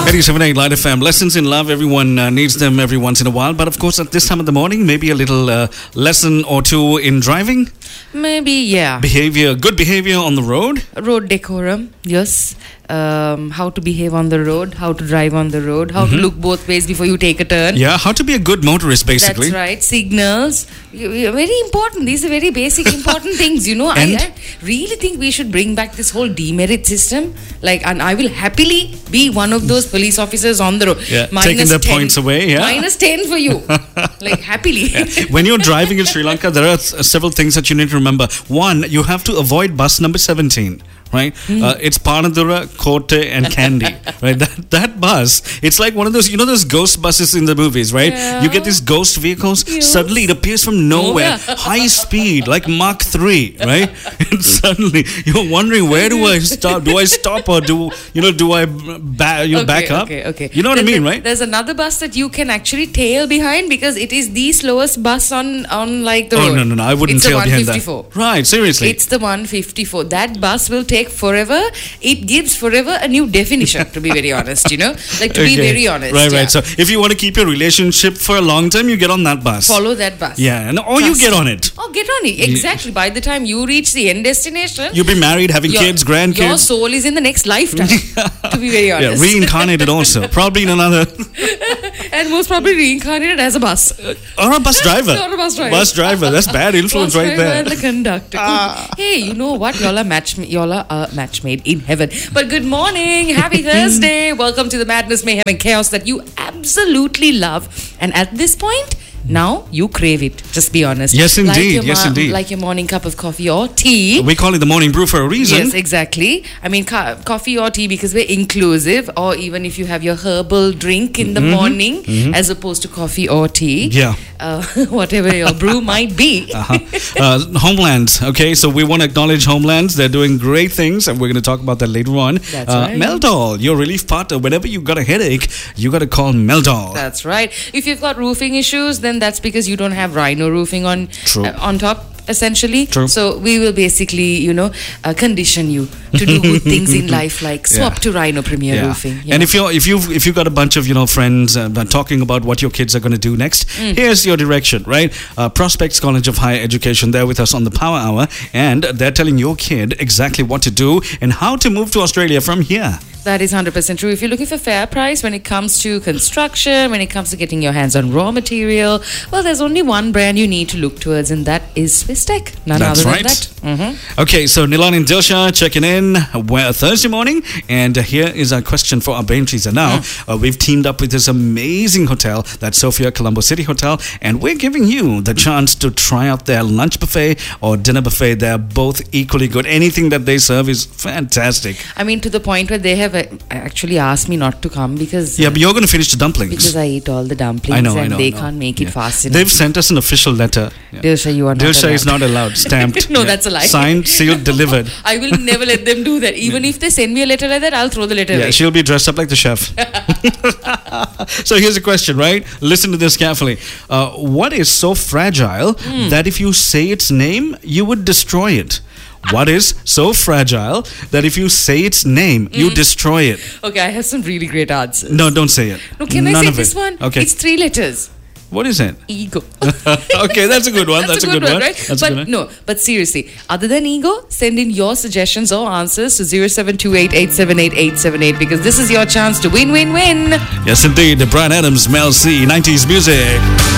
87.8 Light FM. Lessons in love, everyone needs them every once in a while. But of course, at this time of the morning, maybe a little lesson or two in driving. Maybe, yeah. Good behavior on the road. Road decorum, yes. How to behave on the road, how to drive on the road, how to look both ways before you take a turn. Yeah, how to be a good motorist, basically. That's right. Signals. Very important. These are very basic, important things, you know. I really think we should bring back this whole demerit system. And I will happily be one of those police officers on the road. Yeah, taking their points away. Yeah. -10 for you. Happily. Yeah. When you're driving in Sri Lanka, there are several things that you need to remember. One, you have to avoid bus number 17. Right, it's Panadura, Kotte, and Kandy. Right, that bus. It's like one of those, those ghost buses in the movies, right? Yeah. You get these ghost vehicles. Yes. Suddenly, it appears from nowhere, high speed, like Mach 3, right? And suddenly, you're wondering, where do I stop? Do I stop or do I back up? Okay. You know what I mean, right? There's another bus that you can actually tail behind because it is the slowest bus on the road. Oh no! I wouldn't tail behind that. It's the 154. Right, seriously. It's the 154. That bus will take forever. It gives forever a new definition, to be very honest, to be very honest. Right. So if you want to keep your relationship for a long time, you get on that bus. Follow that bus. Yeah, or you get on it. Oh, get on it. Exactly. By the time you reach the end destination, you'll be married, having kids, grandkids. Your soul is in the next lifetime, to be very honest. Yeah, reincarnated also. Probably in another. And most probably reincarnated as a bus. Or a bus driver. Or a bus driver. Bus driver. That's bad influence right there. And the conductor. Hey, you know what? Y'all are match made in heaven. But good morning. Happy Thursday. Welcome to the madness, mayhem, and chaos that you absolutely love. And at this point, now you crave it. Just be honest. Yes, indeed. Indeed. Like your morning cup of coffee or tea. We call it the morning brew for a reason. Yes, exactly. I mean, coffee or tea because we're inclusive. Or even if you have your herbal drink in the morning as opposed to coffee or tea. Yeah. Whatever your brew might be. Homelands. Okay, so we want to acknowledge Homelands. They're doing great things, and we're going to talk about that later on. That's right. Meldol, your relief partner. Whenever you've got a headache, you got to call Meldol. That's right. If you've got roofing issues, then that's because you don't have Rhino roofing on top. Essentially. True. So we will basically, condition you to do good things in life, like swap to Rhino Premier Roofing. Yeah. And if you've got a bunch of friends talking about what your kids are going to do next, here's your direction, right? Prospects College of Higher Education, they're with us on the Power Hour, and they're telling your kid exactly what to do and how to move to Australia from here. That is 100% true. If you're looking for fair price when it comes to construction, when it comes to getting your hands on raw material, well, there's only one brand you need to look towards, and that is Swiss Tech. That's right. Okay, so Nilan and Dilsha checking in Thursday morning, and here is our question for our brain teaser. Now, we've teamed up with this amazing hotel, that's Sophia Colombo City Hotel, and we're giving you the chance to try out their lunch buffet or dinner buffet. They're both equally good. Anything that they serve is fantastic. I mean, to the point where they have actually asked me not to come because... Yeah, but you're going to finish the dumplings. Because I eat all the dumplings I know, they can't make it fast enough. They've sent us an official letter. Yeah. Dilsha, you are not Dilsha is not allowed. Stamped. No, that's a lie. Signed, sealed, delivered. I will never let them do that. Even if they send me a letter like that, I'll throw the letter away. She'll be dressed up like the chef. So here's a question, right? Listen to this carefully. What is so fragile that if you say its name, you would destroy it? What is so fragile that if you say its name, you destroy it? Okay, I have some really great answers. No, don't say it. No, can I say this one? Okay. It's 3 letters. What is it? Ego. Okay, that's a good one. That's a good one, right? That's but no, but seriously, other than ego, send in your suggestions or answers to 0728878878 because this is your chance to win. Yes, indeed. Brian Adams, Mel C, 90s music.